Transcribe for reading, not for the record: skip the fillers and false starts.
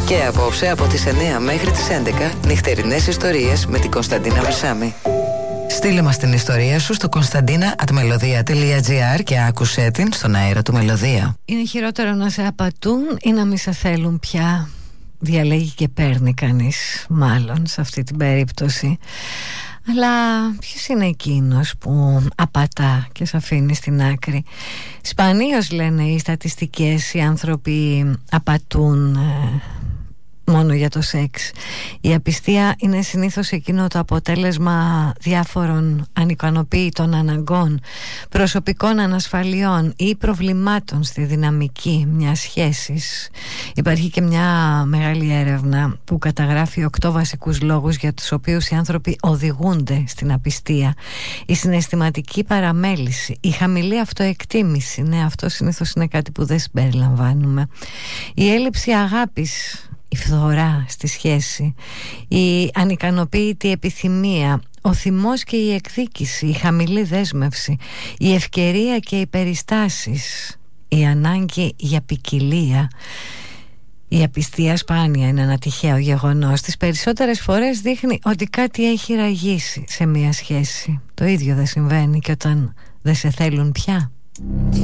Και απόψε από τις 9 μέχρι τις 11 νυχτερινές ιστορίες με την Κωνσταντίνα Βαρσάμη. Στείλε μας την ιστορία σου στο konstantina@melodia.gr και άκουσέ την στον αέρα του Μελωδία. Είναι χειρότερο να σε απατούν ή να μη σε θέλουν πια? Διαλέγει και παίρνει κανείς, μάλλον σε αυτή την περίπτωση. Αλλά ποιος είναι εκείνος που απατά και σε αφήνει στην άκρη? Σπανίως, λένε οι στατιστικές, οι άνθρωποι απατούν μόνο για το σεξ. Η απιστία είναι συνήθως εκείνο το αποτέλεσμα διάφορων ανικανοποίητων αναγκών, προσωπικών ανασφαλιών ή προβλημάτων στη δυναμική μιας σχέσης. Υπάρχει και μια μεγάλη έρευνα που καταγράφει 8 βασικούς λόγους για τους οποίους οι άνθρωποι οδηγούνται στην απιστία. Η συναισθηματική παραμέληση, η χαμηλή αυτοεκτίμηση, ναι, αυτό συνήθως είναι κάτι που δεν συμπεριλαμβάνουμε, η έλλειψη αγάπης, η φθορά στη σχέση, η ανικανοποίητη επιθυμία, ο θυμός και η εκδίκηση, η χαμηλή δέσμευση, η ευκαιρία και οι περιστάσεις, η ανάγκη για ποικιλία. Η απιστία σπάνια είναι ένα τυχαίο γεγονός. Τις περισσότερες φορές δείχνει ότι κάτι έχει ραγίσει σε μια σχέση. Το ίδιο δεν συμβαίνει και όταν δεν σε θέλουν πια.